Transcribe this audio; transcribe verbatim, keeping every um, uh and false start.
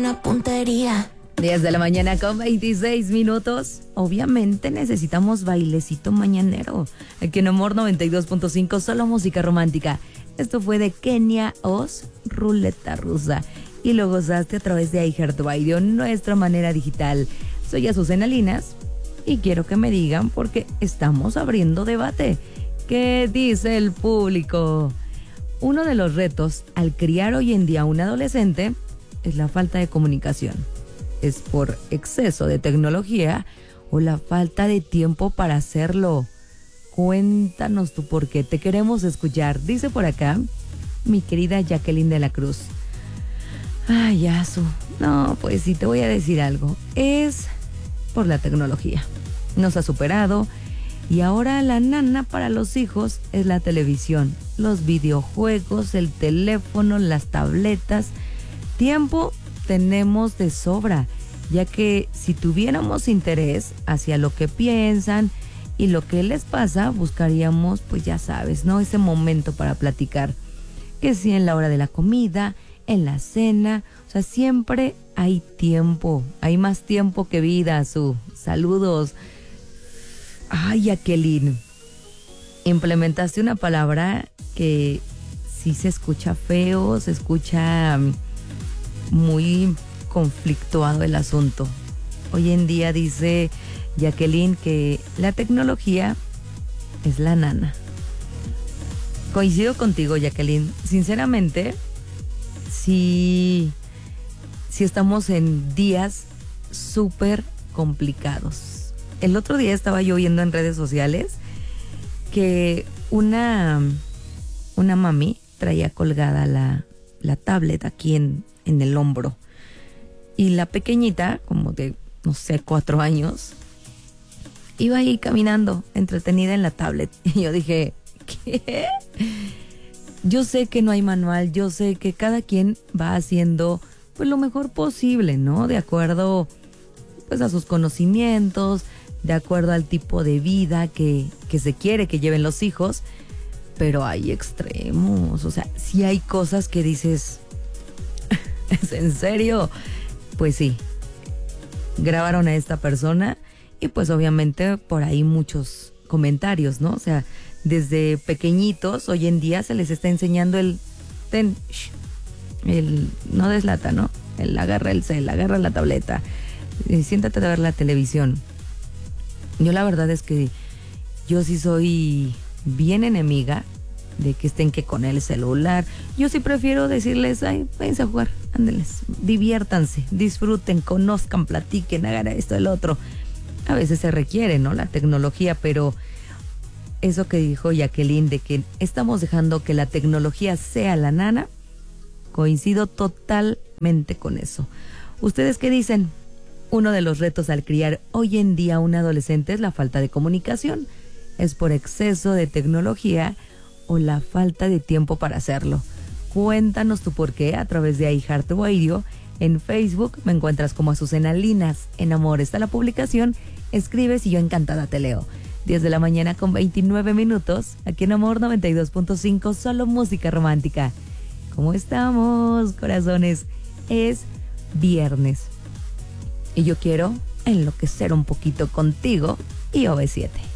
una puntería. diez de la mañana con veintiséis minutos. Obviamente necesitamos bailecito mañanero. Aquí en Amor noventa y dos punto cinco, solo música romántica. Esto fue de Kenia Oz, Ruleta Rusa. Y lo gozaste a través de iHeartRadio, nuestra manera digital. Soy Azucena Linas y quiero que me digan porque estamos abriendo debate. ¿Qué dice el público? Uno de los retos al criar hoy en día a un adolescente es la falta de comunicación. ¿Es por exceso de tecnología o la falta de tiempo para hacerlo? Cuéntanos tú por qué, te queremos escuchar. Dice por acá mi querida Jacqueline de la Cruz. Ay, Azu, no, pues sí, te voy a decir algo. Es por la tecnología. Nos ha superado y ahora la nana para los hijos es la televisión, los videojuegos, el teléfono, las tabletas. Tiempo tenemos de sobra, ya que si tuviéramos interés hacia lo que piensan y lo que les pasa, buscaríamos, pues ya sabes, ¿no? Ese momento para platicar. Que si en la hora de la comida, en la cena, o sea, siempre hay tiempo, hay más tiempo que vida, su saludos. Ay, Jacqueline, implementaste una palabra que sí se escucha feo, se escucha muy conflictuado el asunto. Hoy en día dice Jacqueline que la tecnología es la nana. Coincido contigo, Jacqueline. Sinceramente, sí, sí estamos en días súper complicados. El otro día estaba yo viendo en redes sociales que una, una mami traía colgada la, la tablet aquí en, en el hombro. Y la pequeñita, como de, no sé, cuatro años, iba ahí caminando, entretenida en la tablet. Y yo dije, ¿qué? Yo sé que no hay manual, yo sé que cada quien va haciendo pues lo mejor posible, ¿no? De acuerdo pues a sus conocimientos, de acuerdo al tipo de vida que, que se quiere que lleven los hijos, pero hay extremos, o sea, sí hay cosas que dices, ¿es en serio? Pues sí, grabaron a esta persona y pues obviamente por ahí muchos comentarios, ¿no? O sea, desde pequeñitos, hoy en día se les está enseñando el ten, shh, el no deslata, ¿no? El agarra el cel, agarra la tableta, eh, siéntate a ver la televisión. Yo la verdad es que yo sí soy bien enemiga de que estén que con el celular. Yo sí prefiero decirles, ay, váyanse a jugar, ándenles, diviértanse, disfruten, conozcan, platiquen, hagan esto, el otro. A veces se requiere, ¿no? La tecnología, pero eso que dijo Jacqueline de que estamos dejando que la tecnología sea la nana, coincido totalmente con eso. ¿Ustedes qué dicen? Uno de los retos al criar hoy en día a un adolescente es la falta de comunicación. ¿Es por exceso de tecnología o la falta de tiempo para hacerlo? Cuéntanos tu por qué a través de iHeartRadio. En Facebook me encuentras como Azucena Linas. En Amor está la publicación. Escribes y yo encantada te leo. diez de la mañana con veintinueve minutos. Aquí en Amor noventa y dos punto cinco, solo música romántica. ¿Cómo estamos, corazones? Es viernes. Y yo quiero enloquecer un poquito contigo y O V siete.